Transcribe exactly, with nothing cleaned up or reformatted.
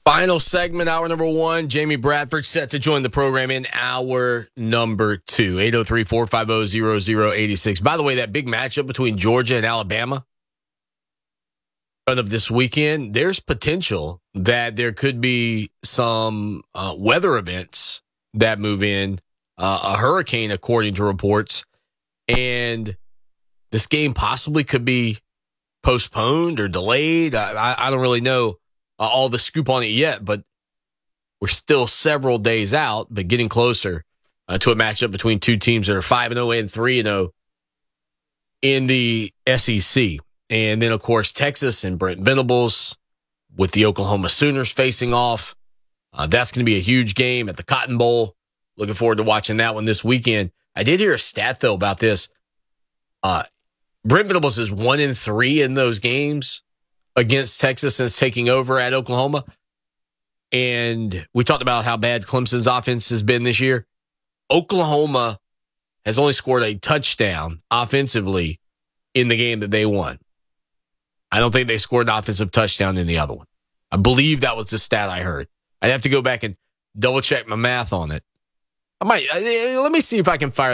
Final segment, hour number one. Jamie Bradford set to join the program in hour number two. eight oh three, four five oh, zero zero eight six. By the way, that big matchup between Georgia and Alabama of this weekend, there's potential that there could be some uh, weather events that move in, uh, a hurricane, according to reports, and this game possibly could be postponed or delayed. I, I, I don't really know uh, all the scoop on it yet, but we're still several days out, but getting closer uh, to a matchup between two teams that are five and oh and three and oh in the S E C. And then, of course, Texas and Brent Venables with the Oklahoma Sooners facing off. Uh, that's going to be a huge game at the Cotton Bowl. Looking forward to watching that one this weekend. I did hear a stat, though, about this. Uh, Brent Venables is one in three in those games against Texas since taking over at Oklahoma. And we talked about how bad Clemson's offense has been this year. Oklahoma has only scored a touchdown offensively in the game that they won. I don't think they scored an offensive touchdown in the other one. I believe that was the stat I heard. I'd have to go back and double check my math on it. I might, let me see if I can fire